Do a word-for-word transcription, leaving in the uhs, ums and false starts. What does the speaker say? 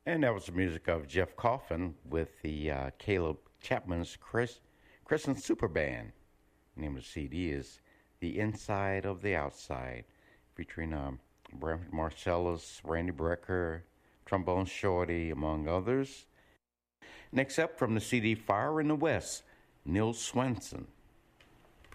And that was the music of Jeff Coffin with the uh, Caleb Chapman's Chris, Crescent Super Band. The name of the C D is The Inside of the Outside, featuring um, Brent Marcellus, Randy Brecker, Trombone Shorty, among others. Next up from the C D Fire in the West, Neil Swenson.